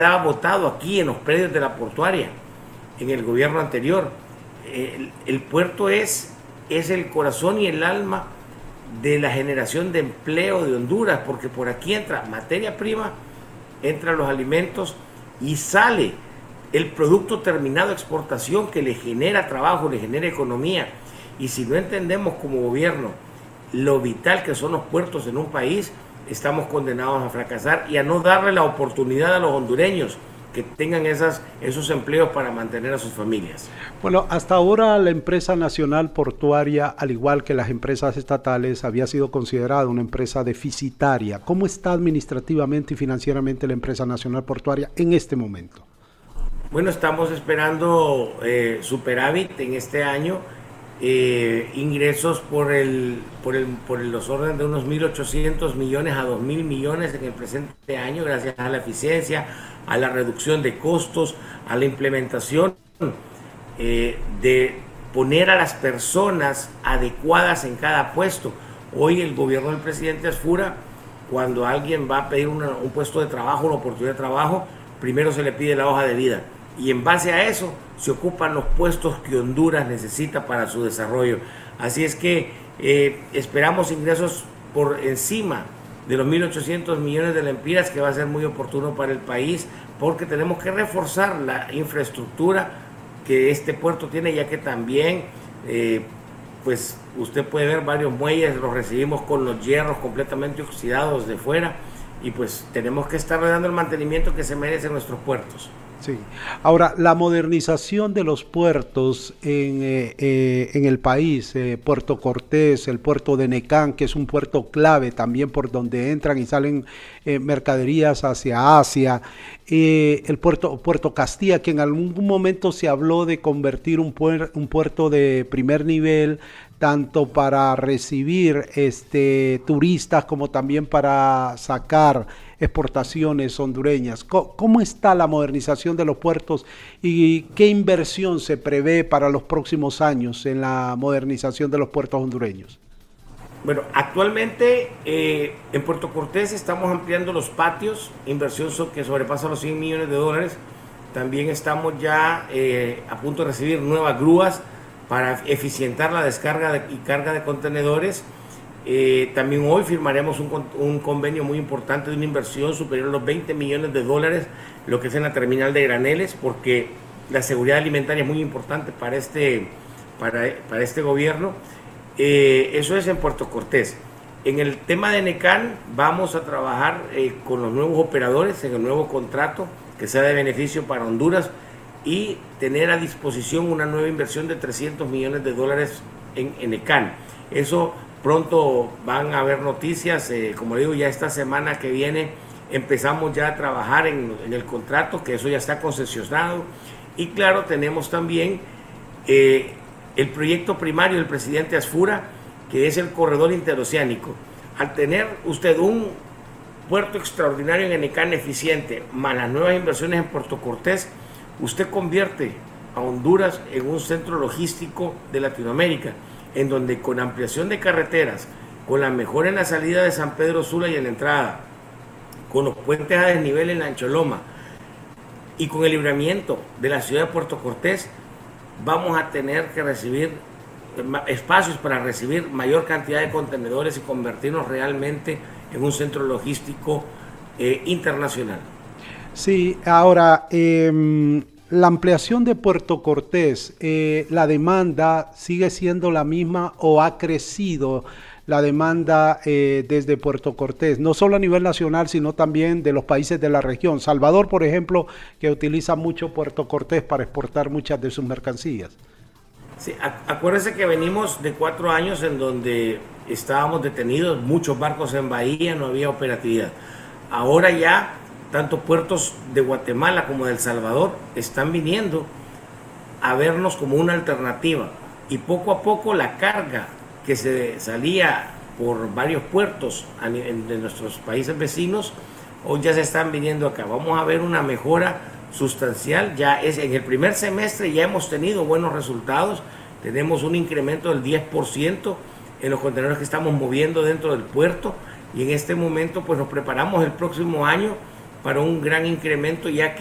quedaba botado aquí en los predios de la portuaria, en el gobierno anterior. El puerto es el corazón y el alma de la generación de empleo de Honduras, porque por aquí entra materia prima, entran los alimentos y sale el producto terminado de exportación que le genera trabajo, le genera economía. Y si no entendemos como gobierno lo vital que son los puertos en un país, estamos condenados a fracasar y a no darle la oportunidad a los hondureños que tengan esos empleos para mantener a sus familias. Bueno, hasta ahora la empresa nacional portuaria, al igual que las empresas estatales, había sido considerada una empresa deficitaria. ¿Cómo está administrativamente y financieramente la empresa nacional portuaria en este momento? Bueno, estamos esperando superávit en este año, ingresos por los órdenes de unos 1.800 millones a 2.000 millones en el presente año, gracias a la eficiencia, a la reducción de costos, a la implementación de poner a las personas adecuadas en cada puesto. Hoy el gobierno del presidente Asfura, cuando alguien va a pedir un puesto de trabajo, una oportunidad de trabajo, primero se le pide la hoja de vida y en base a eso se ocupan los puestos que Honduras necesita para su desarrollo. Así es que esperamos ingresos por encima de los 1.800 millones de lempiras, que va a ser muy oportuno para el país, porque tenemos que reforzar la infraestructura que este puerto tiene, ya que también pues usted puede ver varios muelles, los recibimos con los hierros completamente oxidados de fuera, y pues tenemos que estar dando el mantenimiento que se merecen nuestros puertos. Sí. Ahora, la modernización de los puertos en el país, Puerto Cortés, el puerto de Necán, que es un puerto clave también por donde entran y salen mercaderías hacia Asia, el Puerto Castilla, que en algún momento se habló de convertir un puerto de primer nivel, tanto para recibir turistas como también para sacar exportaciones hondureñas. ¿Cómo está la modernización de los puertos y qué inversión se prevé para los próximos años en la modernización de los puertos hondureños? Bueno, actualmente en Puerto Cortés estamos ampliando los patios, inversión que sobrepasa los 100 millones de dólares. También estamos ya a punto de recibir nuevas grúas para eficientar la descarga y carga de contenedores. También hoy firmaremos un convenio muy importante de una inversión superior a los 20 millones de dólares, lo que es en la terminal de graneles, porque la seguridad alimentaria es muy importante para este gobierno. Eso es en Puerto Cortés. En el tema de Necán vamos a trabajar con los nuevos operadores en el nuevo contrato que sea de beneficio para Honduras y tener a disposición una nueva inversión de 300 millones de dólares en Necán. Eso pronto van a haber noticias, como digo, ya esta semana que viene empezamos ya a trabajar en el contrato, que eso ya está concesionado. Y claro, tenemos también el proyecto primario del presidente Asfura, que es el corredor interoceánico. Al tener usted un puerto extraordinario en Necán eficiente, más las nuevas inversiones en Puerto Cortés, usted convierte a Honduras en un centro logístico de Latinoamérica, en donde con ampliación de carreteras, con la mejora en la salida de San Pedro Sula y en la entrada, con los puentes a desnivel en la Ancholoma y con el libramiento de la ciudad de Puerto Cortés, vamos a tener que recibir espacios para recibir mayor cantidad de contenedores y convertirnos realmente en un centro logístico internacional. Sí, ahora la ampliación de Puerto Cortés, ¿la demanda sigue siendo la misma o ha crecido la demanda desde Puerto Cortés? No solo a nivel nacional, sino también de los países de la región. Salvador, por ejemplo, que utiliza mucho Puerto Cortés para exportar muchas de sus mercancías. Sí, acuérdense que venimos de 4 años en donde estábamos detenidos, muchos barcos en Bahía, no había operatividad. Ahora ya tanto puertos de Guatemala como de El Salvador están viniendo a vernos como una alternativa, y poco a poco la carga que se salía por varios puertos de nuestros países vecinos hoy ya se están viniendo acá. Vamos a ver una mejora sustancial. Ya es en el primer semestre ya hemos tenido buenos resultados, tenemos un incremento del 10% en los contenedores que estamos moviendo dentro del puerto, y en este momento pues nos preparamos el próximo año para un gran incremento, ya que